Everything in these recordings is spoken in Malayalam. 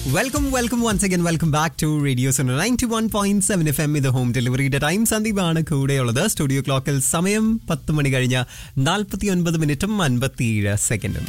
Welcome once again. Welcome back to Radio Sonora 91.7 FM with the home delivery. The time സന്ദീപാണ് കൂടെയുള്ളത്. സ്റ്റുഡിയോ ക്ലോക്കിൽ സമയം 10 മണി കഴിഞ്ഞ 49 മിനിറ്റും 57 സെക്കൻഡും.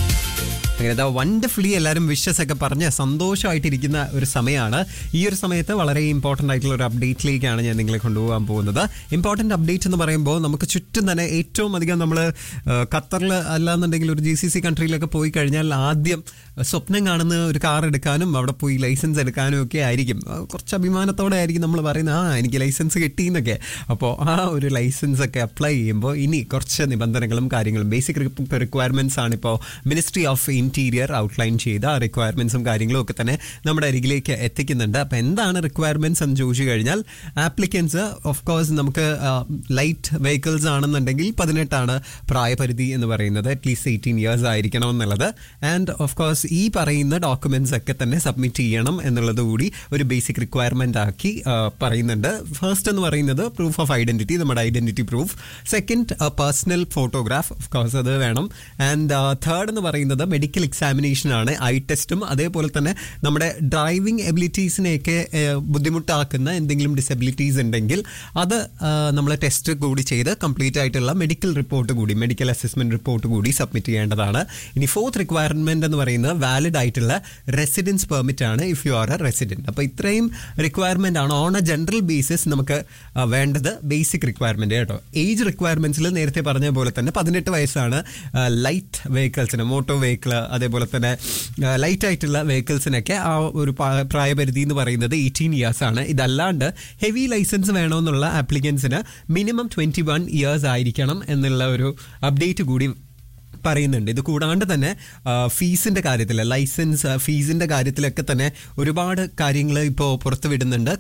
അങ്ങനെ വണ്ടർഫുള്ളി എല്ലാവരും വിഷസ് ഒക്കെ പറഞ്ഞ് സന്തോഷമായിട്ടിരിക്കുന്ന ഒരു സമയമാണ്. ഈ ഒരു സമയത്ത് വളരെ ഇമ്പോർട്ടൻ്റ് ആയിട്ടുള്ള ഒരു അപ്ഡേറ്റിലേക്കാണ് ഞാൻ നിങ്ങളെ കൊണ്ടുപോകാൻ പോകുന്നത്. ഇമ്പോർട്ടൻ്റ് അപ്ഡേറ്റ് എന്ന് പറയുമ്പോൾ നമുക്ക് ചുറ്റും തന്നെ ഏറ്റവും അധികം നമ്മൾ ഖത്തറിൽ അല്ലാന്നുണ്ടെങ്കിൽ ഒരു GCC കൺട്രിയിലൊക്കെ പോയി കഴിഞ്ഞാൽ ആദ്യം സ്വപ്നം കാണുന്ന ഒരു കാർ എടുക്കാനും അവിടെ പോയി ലൈസൻസ് എടുക്കാനും ഒക്കെ ആയിരിക്കും. കുറച്ച് അഭിമാനത്തോടെ ആയിരിക്കും നമ്മൾ പറയുന്നത് എനിക്ക് ലൈസൻസ് കിട്ടി എന്നൊക്കെ. അപ്പോൾ ആ ഒരു ലൈസൻസ് ഒക്കെ അപ്ലൈ ചെയ്യുമ്പോൾ ഇനി കുറച്ച് നിബന്ധനകളും കാര്യങ്ങളും ബേസിക് റിക്വയർമെൻറ്റ്സ് ആണ് ഇപ്പോൾ മിനിസ്ട്രി ഓഫ് ഇന്റീരിയർ ഔട്ട്ലൈൻ ചെയ്ത റിക്വയർമെൻറ്റ്സും കാര്യങ്ങളും ഒക്കെ തന്നെ നമ്മുടെ അരികിലേക്ക് എത്തിക്കുന്നുണ്ട്. അപ്പോൾ എന്താണ് റിക്വയർമെൻറ്റ്സ് എന്ന് ചോദിച്ചു കഴിഞ്ഞാൽ ആപ്ലിക്കൻസ് ഓഫ് കോഴ്സ് നമുക്ക് ലൈറ്റ് വെഹിക്കിൾസ് ആണെന്നുണ്ടെങ്കിൽ 18 പ്രായപരിധി എന്ന് പറയുന്നത്. അറ്റ്ലീസ്റ്റ് 18 years ആയിരിക്കണം എന്നുള്ളത്. ആൻഡ് ഓഫ് കോഴ്സ് ഈ പറയുന്ന ഡോക്യുമെന്റ്സ് ഒക്കെ തന്നെ സബ്മിറ്റ് ചെയ്യണം എന്നുള്ളത് കൂടി ഒരു ബേസിക് റിക്വയർമെന്റ് ആക്കി പറയുന്നുണ്ട്. ഫസ്റ്റ് എന്ന് പറയുന്നത് പ്രൂഫ് ഓഫ് ഐഡന്റിറ്റി, നമ്മുടെ identity proof. Second personal photograph, of course അത് വേണം. ആൻഡ് തേർഡ് എന്ന് പറയുന്നത് മെഡിക്കൽ എക്സാമിനേഷൻ ആണ്, ഐ ടെസ്റ്റും. അതേപോലെ തന്നെ നമ്മുടെ ഡ്രൈവിംഗ് എബിലിറ്റീസിനെയൊക്കെ ബുദ്ധിമുട്ടാക്കുന്ന എന്തെങ്കിലും ഡിസബിലിറ്റീസ് ഉണ്ടെങ്കിൽ അത് നമ്മൾ ടെസ്റ്റ് കൂടി ചെയ്ത് കംപ്ലീറ്റ് ആയിട്ടുള്ള മെഡിക്കൽ റിപ്പോർട്ട് കൂടി, മെഡിക്കൽ അസസ്മെന്റ് റിപ്പോർട്ട് കൂടി സബ്മിറ്റ് ചെയ്യേണ്ടതാണ്. ഇനി ഫോർത്ത് റിക്വയർമെന്റ് എന്ന് പറയുന്നത് വാലിഡ് ആയിട്ടുള്ള റെസിഡൻസ് പെർമിറ്റ് ആണ്, if you are A resident. അപ്പോൾ ഇത്രയും റിക്വയർമെന്റ് ആണ് ഓൺ എ ജനറൽ ബേസിസ് നമുക്ക് വേണ്ടത്, ബേസിക് റിക്വയർമെന്റ് കേട്ടോ. ഏജ് റിക്വയർമെന്റ്സിൽ നേരത്തെ പറഞ്ഞ പോലെ തന്നെ 18 വയസ്സാണ് ലൈറ്റ് വെഹിക്കിൾസിന്, മോട്ടോർ വെഹിക്കിൾ, അതേപോലെ തന്നെ ലൈറ്റ് ആയിട്ടുള്ള വെഹിക്കിൾസിനൊക്കെ ആ ഒരു പ്രായപരിധി എന്ന് പറയുന്നത് 18 years ആണ്. ഇതല്ലാണ്ട് ഹെവി ലൈസൻസ് വേണമെന്നുള്ള ആപ്ലിക്കൻസിന് മിനിമം 21 years ആയിരിക്കണം എന്നുള്ള ഒരു അപ്ഡേറ്റ് കൂടി പറയുന്നുണ്ട്. ഇത് കൂടാണ്ട് തന്നെ ഫീസിന്റെ കാര്യത്തിൽ, ലൈസൻസ് ഫീസിന്റെ കാര്യത്തിലൊക്കെ തന്നെ ഒരുപാട് കാര്യങ്ങൾ ഇപ്പോൾ പുറത്തു വിടുന്നുണ്ട്.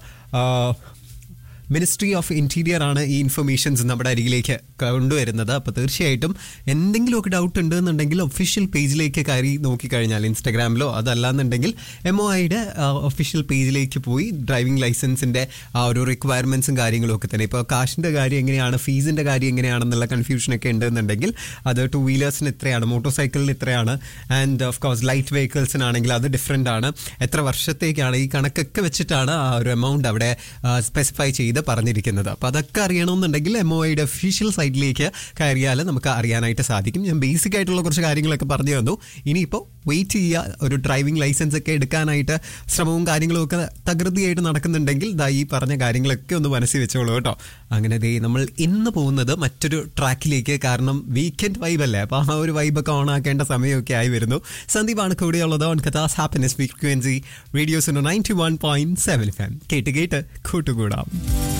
മിനിസ്ട്രി ഓഫ് ഇന്റീരിയർ ആണ് ഈ ഇൻഫർമേഷൻസ് നമ്മുടെ അരികിലേക്ക് കൊണ്ടുവരുന്നത്. അപ്പോൾ തീർച്ചയായിട്ടും എന്തെങ്കിലുമൊക്കെ ഡൗട്ട് ഉണ്ടെന്നുണ്ടെങ്കിൽ ഒഫീഷ്യൽ പേജിലേക്ക് കയറി നോക്കിക്കഴിഞ്ഞാൽ, ഇൻസ്റ്റാഗ്രാമിലോ അതല്ലാന്നുണ്ടെങ്കിൽ MOIയുടെ ഒഫീഷ്യൽ പേജിലേക്ക് പോയി ഡ്രൈവിംഗ് ലൈസൻസിൻ്റെ ആ ഒരു റിക്വയർമെൻറ്റ്സും കാര്യങ്ങളും ഒക്കെ തന്നെ. ഇപ്പോൾ കാശിൻ്റെ കാര്യം എങ്ങനെയാണ്, ഫീസിൻ്റെ കാര്യം എങ്ങനെയാണെന്നുള്ള കൺഫ്യൂഷനൊക്കെ ഉണ്ടെന്നുണ്ടെങ്കിൽ അത് 2 വീലേഴ്സിന് ഇത്രയാണ്, മോട്ടോർ സൈക്കിളിന് ഇത്രയാണ്, ആൻഡ് ഓഫ് കോഴ്സ് ലൈറ്റ് വെഹിക്കിൾസിനാണെങ്കിൽ അത് ഡിഫറെൻ്റ് ആണ്, എത്ര വർഷത്തേക്കാണ്, ഈ കണക്കൊക്കെ വെച്ചിട്ടാണ് ആ ഒരു എമൗണ്ട് അവിടെ സ്പെസിഫൈ ചെയ്ത് പറഞ്ഞിരിക്കുന്നത്. അപ്പോൾ അതൊക്കെ അറിയണമെന്നുണ്ടെങ്കിൽ MOIയുടെ ഒഫീഷ്യൽ സൈറ്റിലേക്ക് കയറിയാൽ നമുക്ക് അറിയാനായിട്ട് സാധിക്കും. ഞാൻ ബേസിക് ആയിട്ടുള്ള കുറച്ച് കാര്യങ്ങളൊക്കെ പറഞ്ഞു തന്നു. ഇനിയിപ്പോൾ വെയിറ്റ് ചെയ്യുക. ഒരു ഡ്രൈവിംഗ് ലൈസൻസ് ഒക്കെ എടുക്കാനായിട്ട് ശ്രമവും കാര്യങ്ങളും ഒക്കെ തകൃതിയായിട്ട് നടക്കുന്നുണ്ടെങ്കിൽ ഈ പറഞ്ഞ കാര്യങ്ങളൊക്കെ ഒന്ന് മനസ്സിൽ വെച്ചോളൂ കേട്ടോ. അങ്ങനെ നമ്മൾ ഇന്ന് പോകുന്നത് മറ്റൊരു ട്രാക്കിലേക്ക്. കാരണം വീക്കെൻഡ് വൈബ് അല്ലേ, അപ്പോൾ ആ ഒരു വൈബൊക്കെ ഓൺ ആക്കേണ്ട സമയമൊക്കെ ആയി വരുന്നു. സന്ദീപാണ് കൂടെയുള്ളത് on കഥാസ് happiness frequency radio Suno 91.7 FM. കേട്ട് കൂട്ടുകൂടാം.